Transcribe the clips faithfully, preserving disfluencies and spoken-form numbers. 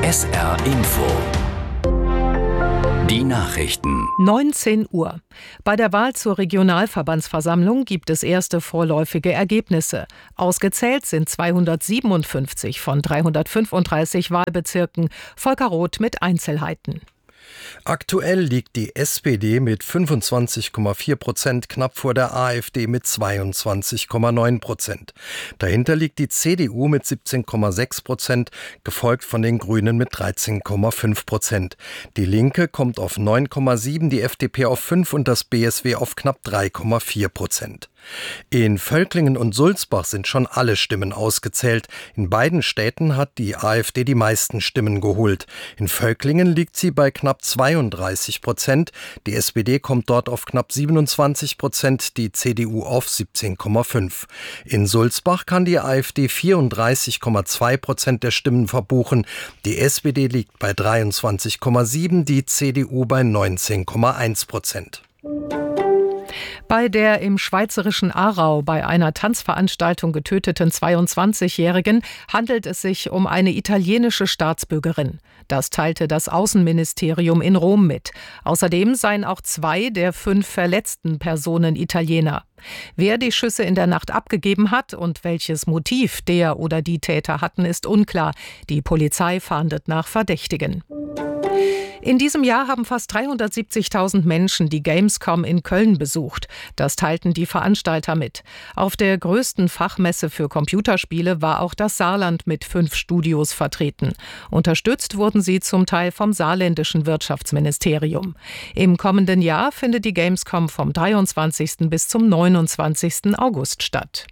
S R Info. Die Nachrichten. neunzehn Uhr. Bei der Wahl zur Regionalverbandsversammlung gibt es erste vorläufige Ergebnisse. Ausgezählt sind zweihundertsiebenundfünfzig von dreihundertfünfunddreißig Wahlbezirken. Volker Roth mit Einzelheiten. Aktuell liegt die S P D mit fünfundzwanzig Komma vier Prozent knapp vor der AfD mit zweiundzwanzig Komma neun Prozent. Dahinter liegt die C D U mit siebzehn Komma sechs Prozent, gefolgt von den Grünen mit dreizehn Komma fünf Prozent. Die Linke kommt auf neun Komma sieben, die F D P auf fünf und das B S W auf knapp drei Komma vier Prozent. In Völklingen und Sulzbach sind schon alle Stimmen ausgezählt. In beiden Städten hat die AfD die meisten Stimmen geholt. In Völklingen liegt sie bei knapp zweiunddreißig Prozent. Die S P D kommt dort auf knapp siebenundzwanzig Prozent, die C D U auf siebzehn Komma fünf. In Sulzbach kann die AfD vierunddreißig Komma zwei Prozent der Stimmen verbuchen. Die S P D liegt bei dreiundzwanzig Komma sieben, die C D U bei neunzehn Komma eins Prozent. Bei der im schweizerischen Aarau bei einer Tanzveranstaltung getöteten zweiundzwanzigjährigen handelt es sich um eine italienische Staatsbürgerin. Das teilte das Außenministerium in Rom mit. Außerdem seien auch zwei der fünf verletzten Personen Italiener. Wer die Schüsse in der Nacht abgegeben hat und welches Motiv der oder die Täter hatten, ist unklar. Die Polizei fahndet nach Verdächtigen. In diesem Jahr haben fast dreihundertsiebzigtausend Menschen die Gamescom in Köln besucht. Das teilten die Veranstalter mit. Auf der größten Fachmesse für Computerspiele war auch das Saarland mit fünf Studios vertreten. Unterstützt wurden sie zum Teil vom saarländischen Wirtschaftsministerium. Im kommenden Jahr findet die Gamescom vom dreiundzwanzigsten bis zum neunundzwanzigsten August statt.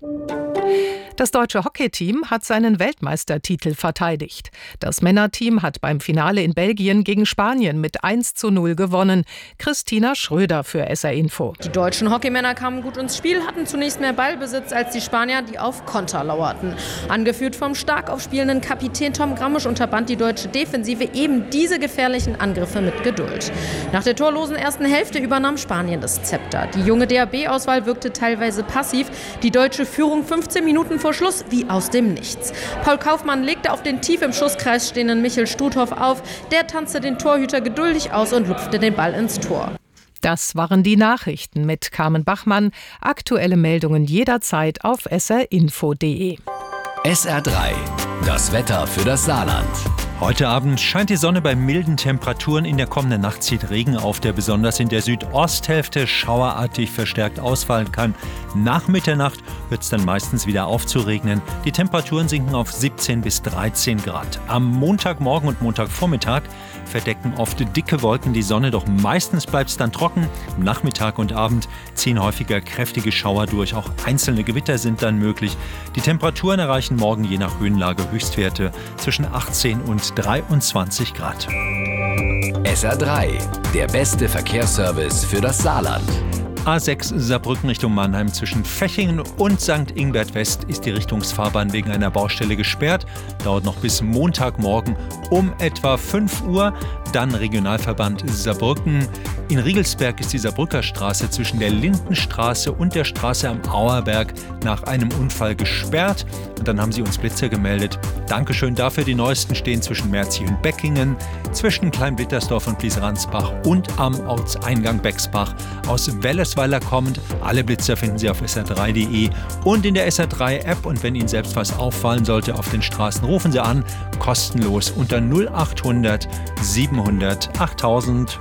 Das deutsche Hockeyteam hat seinen Weltmeistertitel verteidigt. Das Männerteam hat beim Finale in Belgien gegen Spanien mit eins zu null gewonnen. Christina Schröder für S R Info. Die deutschen Hockeymänner kamen gut ins Spiel, hatten zunächst mehr Ballbesitz als die Spanier, die auf Konter lauerten. Angeführt vom stark aufspielenden Kapitän Tom Grammisch unterband die deutsche Defensive eben diese gefährlichen Angriffe mit Geduld. Nach der torlosen ersten Hälfte übernahm Spanien das Zepter. Die junge D A B-Auswahl wirkte teilweise passiv. Die deutsche Führung fünfzehn Minuten vor Schluss wie aus dem Nichts. Paul Kaufmann legte auf den tief im Schusskreis stehenden Michel Struthoff auf. Der tanzte den Torhüter geduldig aus und lupfte den Ball ins Tor. Das waren die Nachrichten mit Carmen Bachmann. Aktuelle Meldungen jederzeit auf s r info punkt d e. S R drei. Das Wetter für das Saarland. Heute Abend scheint die Sonne bei milden Temperaturen. In der kommenden Nacht zieht Regen auf, der besonders in der Südosthälfte schauerartig verstärkt ausfallen kann. Nach Mitternacht wird es dann meistens wieder aufzuregnen. Die Temperaturen sinken auf siebzehn bis dreizehn Grad. Am Montagmorgen und Montagvormittag verdecken oft dicke Wolken die Sonne, doch meistens bleibt es dann trocken. Am Nachmittag und Abend ziehen häufiger kräftige Schauer durch. Auch einzelne Gewitter sind dann möglich. Die Temperaturen erreichen morgen je nach Höhenlage Höchstwerte zwischen achtzehn und dreiundzwanzig Grad. S R drei, der beste Verkehrsservice für das Saarland. A sechs Saarbrücken Richtung Mannheim zwischen Fechingen und Sankt Ingbert West ist die Richtungsfahrbahn wegen einer Baustelle gesperrt. Dauert noch bis Montagmorgen um etwa fünf Uhr. Dann Regionalverband Saarbrücken. In Riegelsberg ist die Saarbrücker Straße zwischen der Lindenstraße und der Straße am Auerberg nach einem Unfall gesperrt. Und dann haben sie uns Blitzer gemeldet. Dankeschön dafür. Die neuesten stehen zwischen Merzi und Beckingen, zwischen Kleinblittersdorf und Bliesransbach und am Ortseingang Bexbach. Aus Wellesweiler kommend. Alle Blitzer finden Sie auf s r drei punkt d e und in der S R drei App. Und wenn Ihnen selbst was auffallen sollte auf den Straßen, rufen Sie an. Kostenlos unter null achthundert siebenhundert achttausend.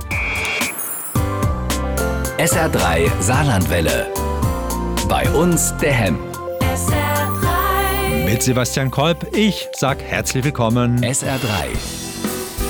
S R drei Saarlandwelle. Bei uns der Hem. S R drei. Mit Sebastian Kolb. Ich sag herzlich willkommen. S R drei.